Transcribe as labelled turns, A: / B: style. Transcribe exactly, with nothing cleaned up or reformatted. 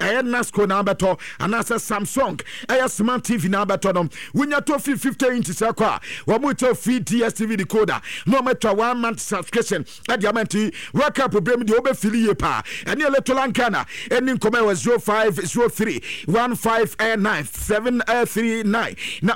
A: ɛyɛ Nasco na abeto anasa Samsung ɛyɛ Smart T V na abeto no wonya to fifty inches akwa wa mo to free D S T V decoder no matter one month subscription at diamante work up problem de obefili pa ɛne electrolankana ɛne nkɔmɛ was zero five zero three one five nine seven three nine na